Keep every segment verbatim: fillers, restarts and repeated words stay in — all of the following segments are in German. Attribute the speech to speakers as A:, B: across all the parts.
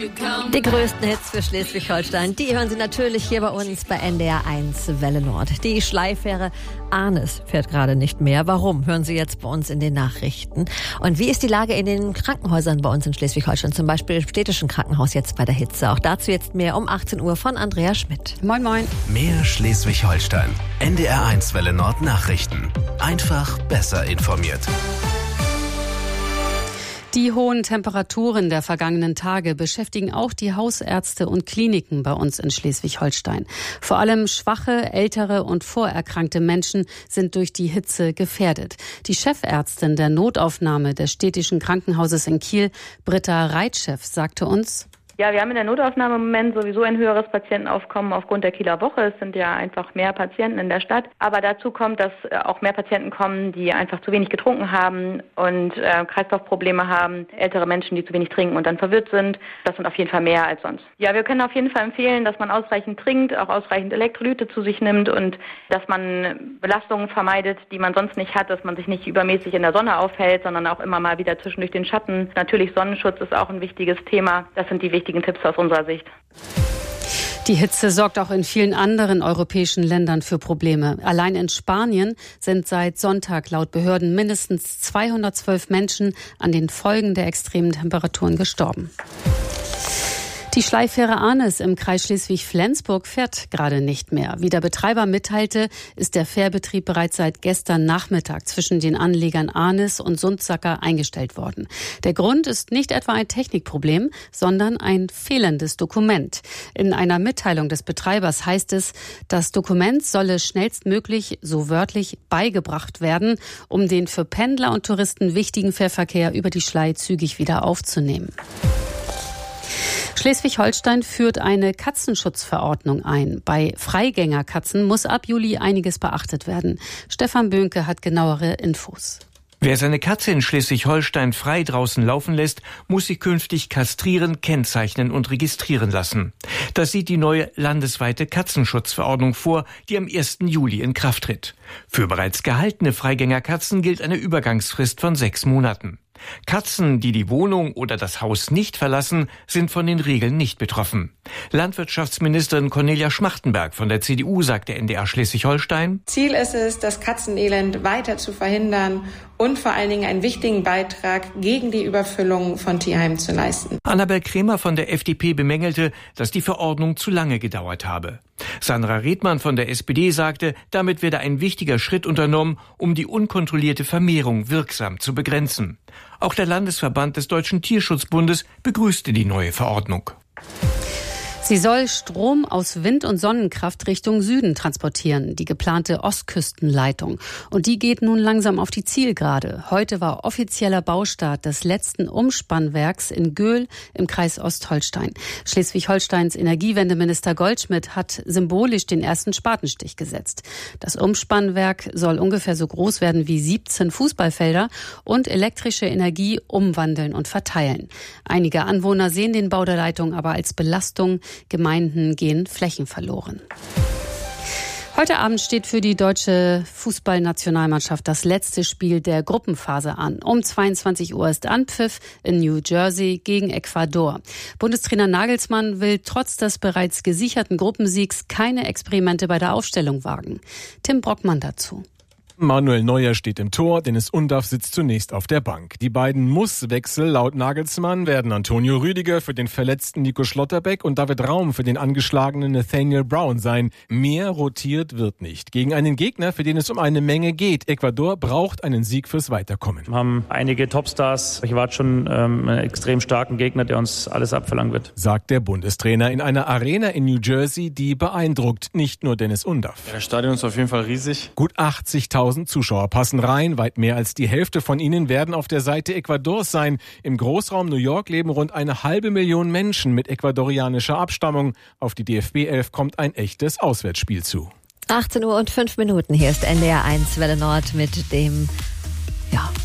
A: Die größten Hits für Schleswig-Holstein, die hören Sie natürlich hier bei uns bei N D R eins Welle Nord. Die Schleifähre Arnes fährt gerade nicht mehr. Warum? Hören Sie jetzt bei uns in den Nachrichten. Und wie ist die Lage in den Krankenhäusern bei uns in Schleswig-Holstein? Zum Beispiel im städtischen Krankenhaus jetzt bei der Hitze. Auch dazu jetzt mehr um achtzehn Uhr von Andrea Schmidt.
B: Moin, moin.
C: Mehr Schleswig-Holstein. N D R eins Welle Nord Nachrichten. Einfach besser informiert.
B: Die hohen Temperaturen der vergangenen Tage beschäftigen auch die Hausärzte und Kliniken bei uns in Schleswig-Holstein. Vor allem schwache, ältere und vorerkrankte Menschen sind durch die Hitze gefährdet. Die Chefärztin der Notaufnahme des städtischen Krankenhauses in Kiel, Britta Reitschew, sagte uns:
D: Ja, wir haben in der Notaufnahme im Moment sowieso ein höheres Patientenaufkommen aufgrund der Kieler Woche. Es sind ja einfach mehr Patienten in der Stadt. Aber dazu kommt, dass auch mehr Patienten kommen, die einfach zu wenig getrunken haben und äh, Kreislaufprobleme haben. Ältere Menschen, die zu wenig trinken und dann verwirrt sind. Das sind auf jeden Fall mehr als sonst. Ja, wir können auf jeden Fall empfehlen, dass man ausreichend trinkt, auch ausreichend Elektrolyte zu sich nimmt und dass man Belastungen vermeidet, die man sonst nicht hat, dass man sich nicht übermäßig in der Sonne aufhält, sondern auch immer mal wieder zwischendurch den Schatten. Natürlich Sonnenschutz ist auch ein wichtiges Thema. Das sind die wichtigen Tipps aus unserer Sicht.
B: Die Hitze sorgt auch in vielen anderen europäischen Ländern für Probleme. Allein in Spanien sind seit Sonntag laut Behörden mindestens zweihundertzwölf Menschen an den Folgen der extremen Temperaturen gestorben. Die Schleifähre Arnes im Kreis Schleswig-Flensburg fährt gerade nicht mehr. Wie der Betreiber mitteilte, ist der Fährbetrieb bereits seit gestern Nachmittag zwischen den Anlegern Arnes und Sundsacker eingestellt worden. Der Grund ist nicht etwa ein Technikproblem, sondern ein fehlendes Dokument. In einer Mitteilung des Betreibers heißt es, das Dokument solle schnellstmöglich, so wörtlich, beigebracht werden, um den für Pendler und Touristen wichtigen Fährverkehr über die Schlei zügig wieder aufzunehmen. Schleswig-Holstein führt eine Katzenschutzverordnung ein. Bei Freigängerkatzen muss ab Juli einiges beachtet werden. Stefan Böhnke hat genauere Infos.
E: Wer seine Katze in Schleswig-Holstein frei draußen laufen lässt, muss sie künftig kastrieren, kennzeichnen und registrieren lassen. Das sieht die neue landesweite Katzenschutzverordnung vor, die am ersten Juli in Kraft tritt. Für bereits gehaltene Freigängerkatzen gilt eine Übergangsfrist von sechs Monaten. Katzen, die die Wohnung oder das Haus nicht verlassen, sind von den Regeln nicht betroffen. Landwirtschaftsministerin Cornelia Schmachtenberg von der C D U sagte N D R Schleswig-Holstein:
F: Ziel ist es, das Katzenelend weiter zu verhindern und vor allen Dingen einen wichtigen Beitrag gegen die Überfüllung von Tierheimen zu leisten.
E: Annabel Kremer von der F D P bemängelte, dass die Verordnung zu lange gedauert habe. Sandra Redmann von der S P D sagte, damit werde ein wichtiger Schritt unternommen, um die unkontrollierte Vermehrung wirksam zu begrenzen. Auch der Landesverband des Deutschen Tierschutzbundes begrüßte die neue Verordnung.
B: Sie soll Strom aus Wind- und Sonnenkraft Richtung Süden transportieren, die geplante Ostküstenleitung. Und die geht nun langsam auf die Zielgerade. Heute war offizieller Baustart des letzten Umspannwerks in Göhl im Kreis Ostholstein. Schleswig-Holsteins Energiewendeminister Goldschmidt hat symbolisch den ersten Spatenstich gesetzt. Das Umspannwerk soll ungefähr so groß werden wie siebzehn Fußballfelder und elektrische Energie umwandeln und verteilen. Einige Anwohner sehen den Bau der Leitung aber als Belastung. Gemeinden gehen Flächen verloren. Heute Abend steht für die deutsche Fußballnationalmannschaft das letzte Spiel der Gruppenphase an. Um zweiundzwanzig Uhr ist Anpfiff in New Jersey gegen Ecuador. Bundestrainer Nagelsmann will trotz des bereits gesicherten Gruppensiegs keine Experimente bei der Aufstellung wagen. Tim Brockmann dazu.
G: Manuel Neuer steht im Tor, Dennis Undaff sitzt zunächst auf der Bank. Die beiden Musswechsel laut Nagelsmann werden Antonio Rüdiger für den verletzten Nico Schlotterbeck und David Raum für den angeschlagenen Nathaniel Brown sein. Mehr rotiert wird nicht. Gegen einen Gegner, für den es um eine Menge geht. Ecuador braucht einen Sieg fürs Weiterkommen.
H: Wir haben einige Topstars. Ich warte schon ähm, einen extrem starken Gegner, der uns alles abverlangen wird.
G: Sagt der Bundestrainer in einer Arena in New Jersey, die beeindruckt. Nicht nur Dennis Undaff.
I: Ja, das Stadion ist auf jeden Fall riesig.
G: Gut achtzigtausend Zuschauer passen rein. Weit mehr als die Hälfte von ihnen werden auf der Seite Ecuadors sein. Im Großraum New York leben rund eine halbe Million Menschen mit ecuadorianischer Abstammung. Auf die D F B elf kommt ein echtes Auswärtsspiel zu.
A: achtzehn Uhr und fünf Minuten. Hier ist N D R eins Welle Nord mit dem, ja,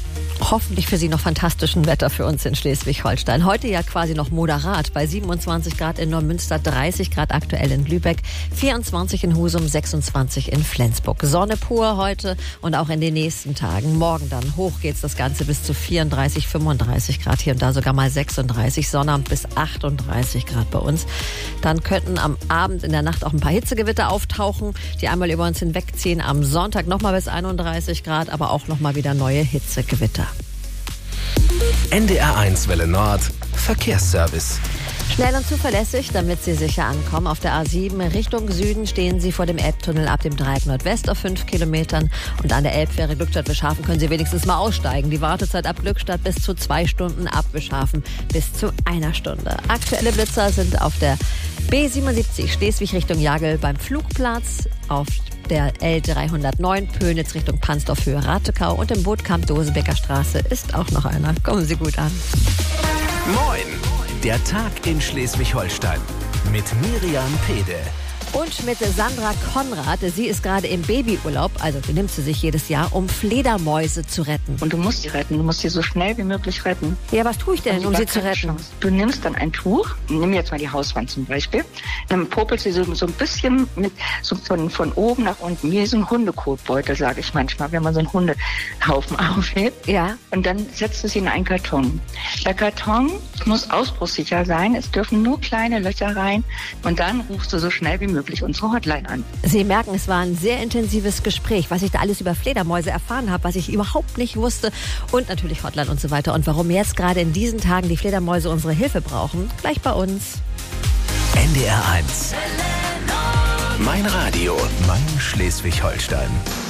A: hoffentlich für Sie noch fantastischen Wetter für uns in Schleswig-Holstein. Heute ja quasi noch moderat bei siebenundzwanzig Grad in Neumünster, dreißig Grad aktuell in Lübeck, vierundzwanzig in Husum, sechsundzwanzig in Flensburg. Sonne pur heute und auch in den nächsten Tagen. Morgen dann hoch geht's das Ganze bis zu vierunddreißig, fünfunddreißig Grad, hier und da sogar mal sechsunddreißig, Sonnabend bis achtunddreißig Grad bei uns. Dann könnten am Abend, in der Nacht auch ein paar Hitzegewitter auftauchen, die einmal über uns hinwegziehen. Am Sonntag nochmal bis einunddreißig Grad, aber auch nochmal wieder neue Hitzegewitter.
C: N D R eins Welle Nord, Verkehrsservice.
A: Schnell und zuverlässig, damit Sie sicher ankommen. Auf der A sieben Richtung Süden stehen Sie vor dem Elbtunnel ab dem Dreieck Nordwest auf fünf Kilometern. Und an der Elbfähre Glückstadt-Bischhafen können Sie wenigstens mal aussteigen. Die Wartezeit ab Glückstadt bis zu zwei Stunden, ab Bischhafen bis zu einer Stunde. Aktuelle Blitzer sind auf der B siebenundsiebzig Schleswig Richtung Jagel beim Flugplatz, auf der L dreihundertneun Pönitz Richtung Pansdorf Höhe Ratekau und im Bootkamp Dosenbecker Straße ist auch noch einer. Kommen Sie gut an.
C: Moin! Der Tag in Schleswig-Holstein mit Miriam Pede.
A: Und mit Sandra Konrad. Sie ist gerade im Babyurlaub, also die nimmt sie sich jedes Jahr, um Fledermäuse zu retten.
J: Und du musst sie retten, du musst sie so schnell wie möglich retten.
A: Ja, was tue ich denn, um sie zu retten?
J: Chance. Du nimmst dann ein Tuch, nimm jetzt mal die Hauswand zum Beispiel, dann popelst sie so, so ein bisschen mit, so von, von oben nach unten, wie so ein Hundekotbeutel, sage ich manchmal, wenn man so einen Hundehaufen aufhebt.
A: Ja.
J: Und dann setzt du sie in einen Karton. Der Karton muss ausbruchssicher sein, es dürfen nur kleine Löcher rein und dann rufst du so schnell wie möglich unsere Hotline an.
A: Sie merken, es war ein sehr intensives Gespräch, was ich da alles über Fledermäuse erfahren habe, was ich überhaupt nicht wusste und natürlich Hotline und so weiter. Und warum jetzt gerade in diesen Tagen die Fledermäuse unsere Hilfe brauchen, gleich bei uns.
C: N D R eins. Mein Radio, mein Schleswig-Holstein.